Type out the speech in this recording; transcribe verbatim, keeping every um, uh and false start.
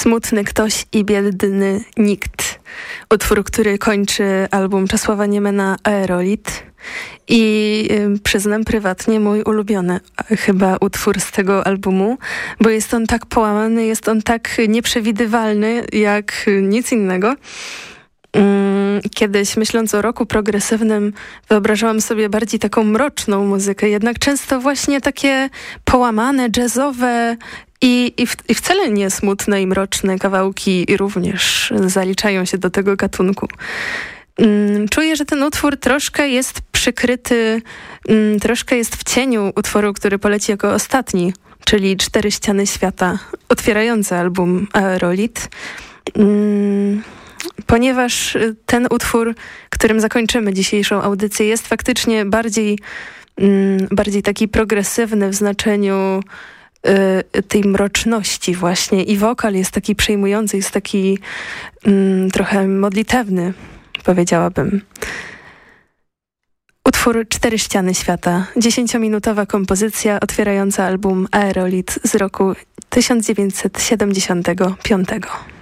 Smutny ktoś i biedny nikt. Utwór, który kończy album Czesława Niemena Aerolit. I y, przyznam prywatnie mój ulubiony chyba utwór z tego albumu, bo jest on tak połamany, jest on tak nieprzewidywalny jak nic innego. Kiedyś, myśląc o roku progresywnym, wyobrażałam sobie bardziej taką mroczną muzykę, jednak często właśnie takie połamane, jazzowe i, i, w, i wcale nie smutne i mroczne kawałki również zaliczają się do tego gatunku. Czuję, że ten utwór troszkę jest przykryty, troszkę jest w cieniu utworu, który poleci jako ostatni, czyli Cztery ściany świata, otwierający album Aerolit. Ponieważ ten utwór, którym zakończymy dzisiejszą audycję, jest faktycznie bardziej, mm, bardziej taki progresywny w znaczeniu y, tej mroczności właśnie. I wokal jest taki przejmujący, jest taki mm, trochę modlitewny, powiedziałabym. Utwór Cztery ściany świata. Dziesięciominutowa kompozycja otwierająca album Aerolit z roku tysiąc dziewięćset siedemdziesiątego piątego.